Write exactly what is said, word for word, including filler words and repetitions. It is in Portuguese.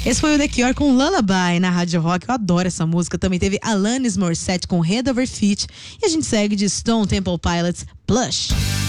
Esse foi o The Cure com Lullaby na Rádio Rock. Eu adoro essa música. Também teve Alanis Morissette com Head Over Feet. E a gente segue de Stone Temple Pilots, Blush.